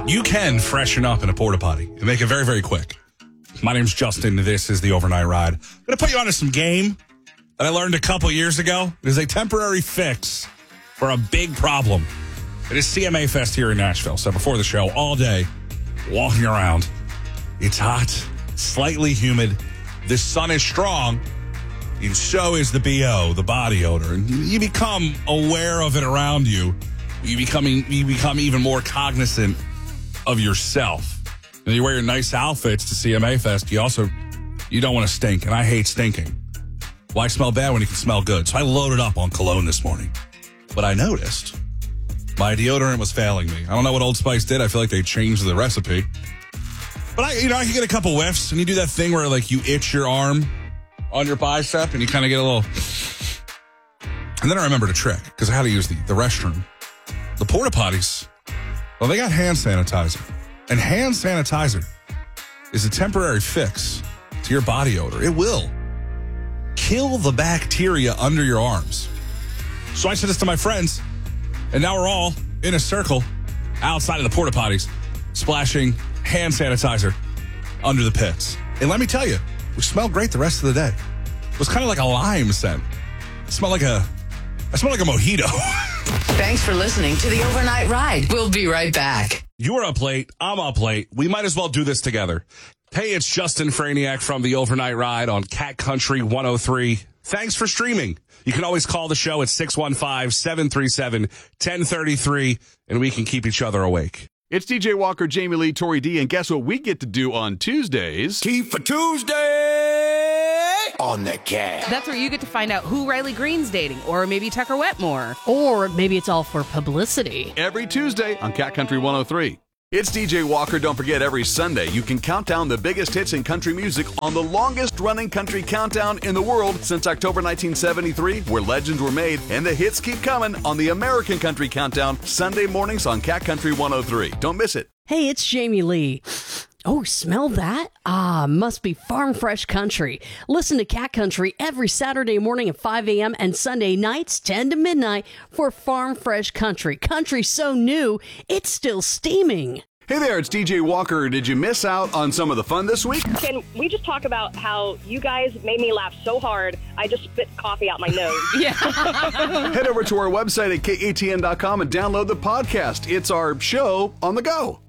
You can freshen up in a porta potty and make it very, very quick. My name's Justin. This is the Overnight Ride. I'm going to put you onto some game that I learned a couple years ago. It is a temporary fix for a big problem. It is CMA Fest here in Nashville. So before the show, all day, walking around. It's hot, slightly humid. The sun is strong, and so is the BO, the body odor. And you become aware of it around you. You become even more cognizant of yourself. And you wear your nice outfits to CMA Fest. You don't want to stink, and I hate stinking. Why smell bad when you can smell good? So I loaded up on cologne this morning. But I noticed my deodorant was failing me. I don't know what Old Spice did. I feel like they changed the recipe. But I can get a couple whiffs, and you do that thing where like you itch your arm on your bicep, and you kind of get a little. And then I remembered a trick because I had to use the restroom. The porta potties, well, they got hand sanitizer. And hand sanitizer is a temporary fix to your body odor. It will kill the bacteria under your arms. So I said this to my friends, and now we're all in a circle outside of the porta potties, splashing hand sanitizer under the pits. And let me tell you, we smelled great the rest of the day. It was kind of like a lime scent. I smelled like a mojito. Thanks for listening to the Overnight Ride. We'll be right back. You're up late. I'm up late. We might as well do this together. Hey, it's Justin Franiak from the Overnight Ride on Cat Country 103. Thanks for streaming. You can always call the show at 615-737-1033, and we can keep each other awake. It's DJ Walker, Jamie Lee, Tori D, and guess what we get to do on Tuesdays? Tea for Tuesday on the Cat. That's where you get to find out who Riley Green's dating, or maybe Tucker Wetmore. Or maybe it's all for publicity. Every Tuesday on Cat Country 103. It's DJ Walker. Don't forget, every Sunday you can count down the biggest hits in country music on the longest-running country countdown in the world since October 1973, where legends were made, and the hits keep coming on the American Country Countdown, Sunday mornings on Cat Country 103. Don't miss it. Hey, it's Jamie Lee. Oh, smell that? Ah, must be Farm Fresh Country. Listen to Cat Country every Saturday morning at 5 a.m. and Sunday nights 10 to midnight for Farm Fresh Country. Country so new, it's still steaming. Hey there, it's DJ Walker. Did you miss out on some of the fun this week? Can we just talk about how you guys made me laugh so hard, I just spit coffee out my nose? Yeah. Head over to our website at katn.com and download the podcast. It's our show on the go.